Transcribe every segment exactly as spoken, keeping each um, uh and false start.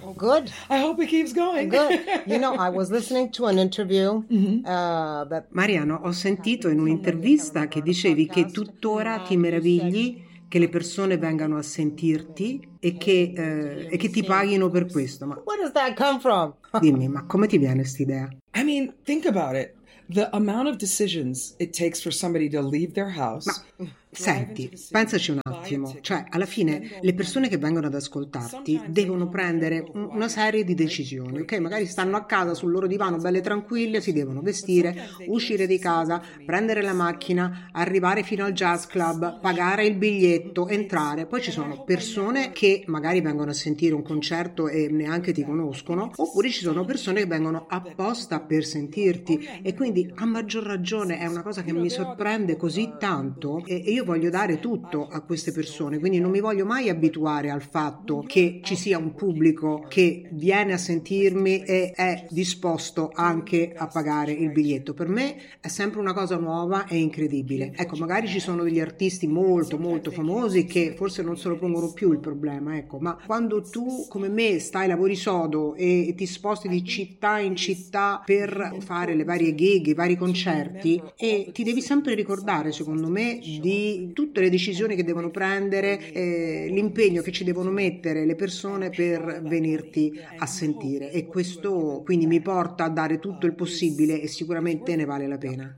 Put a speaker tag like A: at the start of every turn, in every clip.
A: Good.
B: I hope it keeps going.
A: Good. You know, I was listening to an interview uh, that...
C: Mariano, ho sentito in un'intervista che dicevi che tuttora ti meravigli che le persone vengano a sentirti e che, eh, e che ti paghino per questo. Ma
A: where does that come from?
C: dimmi, ma come ti viene quest'idea?
B: I mean, think about it. The amount of decisions it takes for somebody to leave their house.
C: Ma senti, pensaci un attimo, cioè alla fine le persone che vengono ad ascoltarti devono prendere un- una serie di decisioni, ok? Magari stanno a casa sul loro divano belle tranquille, si devono vestire, uscire di casa, prendere la macchina, arrivare fino al jazz club, pagare il biglietto, entrare. Poi ci sono persone che magari vengono a sentire un concerto e neanche ti conoscono, oppure ci sono persone che vengono apposta per sentirti e quindi a maggior ragione è una cosa che mi sorprende così tanto e, e io voglio dare tutto a queste persone, quindi non mi voglio mai abituare al fatto che ci sia un pubblico che viene a sentirmi e è disposto anche a pagare il biglietto. Per me è sempre una cosa nuova e incredibile. Ecco, magari ci sono degli artisti molto molto famosi che forse non se lo pongono più il problema, ecco, ma quando tu come me stai, lavori sodo e ti sposti di città in città per fare le varie gig, i vari concerti, e ti devi sempre ricordare, secondo me, di tutte le decisioni che devono prendere, eh, l'impegno che ci devono mettere le persone per venirti a sentire, e questo quindi mi porta a dare tutto il possibile e sicuramente ne vale la pena.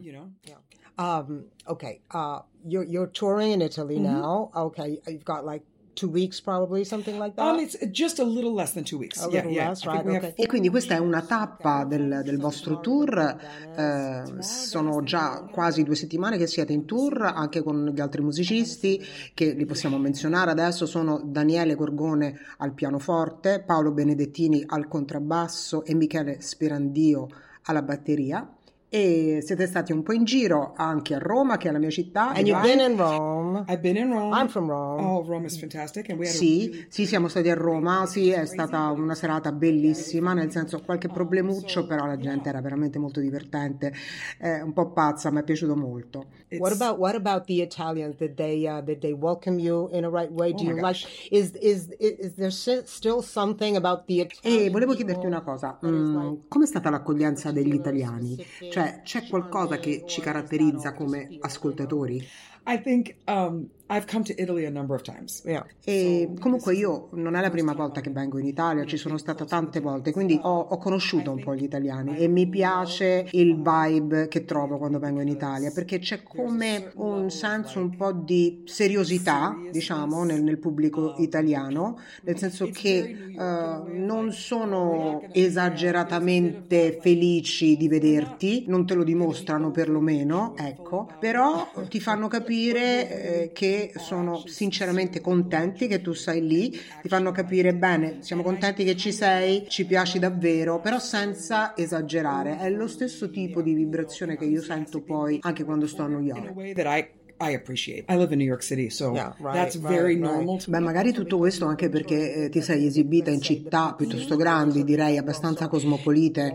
A: Um, okay, uh, you're, you're touring in Italy now. Okay, you've got like two weeks probably, something like that?
B: Um, it's just a little less than two weeks.
A: A
B: yeah,
A: little
B: yeah.
A: less,
B: I think
A: right,
B: we have
A: okay.
C: E quindi questa è una tappa del, del vostro tour, eh, sono già quasi due settimane che siete in tour anche con gli altri musicisti che li possiamo menzionare adesso, sono Daniele Gorgone al pianoforte, Paolo Benedettini al contrabbasso e Michele Sperandio alla batteria. E siete stati un po' in giro anche a Roma, che è la mia città.
A: And you've been in Rome.
B: I've been in Rome.
A: I'm from Rome.
B: Oh, Rome is fantastic. And we had a
C: Sì, sì, siamo stati a Roma, sì, è stata una serata bellissima, nel senso qualche problemuccio, però la gente era veramente molto divertente, eh, un po' pazza, mi è piaciuto molto.
A: What about what about the Italians? Did they uh, did they welcome you in a right way? Do
B: Oh
A: you
B: my
A: like? Is is is there si- still something about the Italian?
C: E volevo chiederti una cosa, mm, com'è stata l'accoglienza degli italiani? Cioè, c'è qualcosa che ci caratterizza come ascoltatori?
B: I think um, I've come to Italy a number of times.
A: Yeah.
C: E comunque io non è la prima volta che vengo in Italia, ci sono stata tante volte, quindi ho, ho conosciuto un po' gli italiani e mi piace il vibe che trovo quando vengo in Italia, perché c'è come un senso un po' di seriosità, diciamo, nel, nel pubblico italiano, nel senso che uh, non sono esageratamente felici di vederti, non te lo dimostrano perlomeno, ecco, però ti fanno capire eh, che sono sinceramente contenti che tu sei lì, ti fanno capire bene, siamo contenti che ci sei, ci piaci davvero, però senza esagerare. È lo stesso tipo di vibrazione che io sento poi anche quando sto a New
B: In a
C: York.
B: way that I I appreciate. I live in New York City, so
A: Yeah, right,
B: that's
A: right,
B: very
A: right.
B: normal. to
C: Beh, magari tutto questo anche perché eh, ti sei esibita in città piuttosto grandi, direi abbastanza cosmopolite,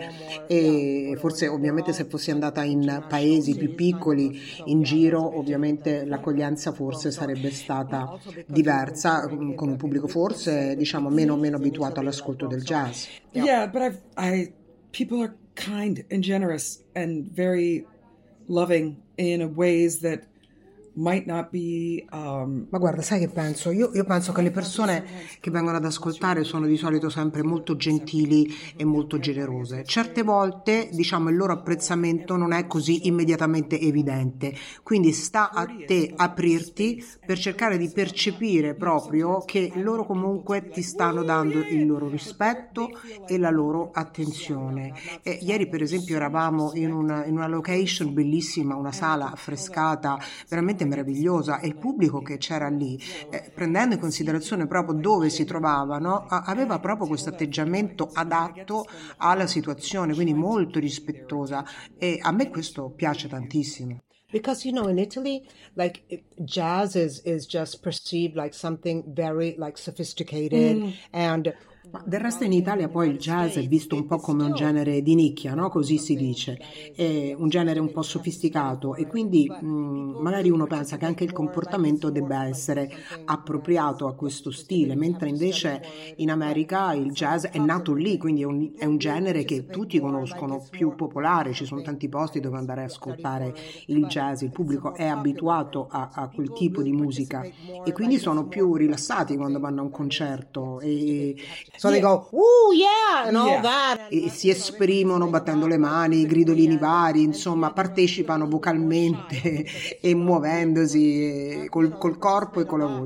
C: e forse ovviamente se fossi andata in paesi più piccoli in giro, ovviamente l'accoglienza forse sarebbe stata diversa, mm, con un pubblico forse diciamo meno, meno abituato all'ascolto del jazz.
B: Yeah, but I've I people are kind and generous and very loving in ways that might not be um,
C: Ma guarda, sai che penso? Io, io penso che le persone che vengono ad ascoltare sono di solito sempre molto gentili e molto generose. Certe volte, diciamo, il loro apprezzamento non è così immediatamente evidente, quindi sta a te aprirti per cercare di percepire proprio che loro comunque ti stanno dando il loro rispetto e la loro attenzione. E ieri, per esempio, eravamo in una, in una location bellissima, una sala affrescata, veramente meravigliosa, e il pubblico che c'era lì, eh, prendendo in considerazione proprio dove si trovavano, a- aveva proprio questo atteggiamento adatto alla situazione, quindi molto rispettosa, e a me questo piace tantissimo.
A: Because, you know, in Italy, like it, jazz is, is just perceived like something very like sophisticated and
C: Ma del resto in Italia poi il jazz è visto un po' come un genere di nicchia, no? Così si dice, è un genere un po' sofisticato e quindi mh, magari uno pensa che anche il comportamento debba essere appropriato a questo stile, mentre invece in America il jazz è nato lì, quindi è un, è un genere che tutti conoscono, più popolare, ci sono tanti posti dove andare ad ascoltare il jazz, il pubblico è abituato a, a quel tipo di musica e quindi sono più rilassati quando vanno a un concerto e
A: so they go, ooh yeah, and all
B: Yeah.
A: that.
C: e si esprimono battendo le mani, gridolini vari, insomma partecipano vocalmente e muovendosi e col, col corpo e con la voce.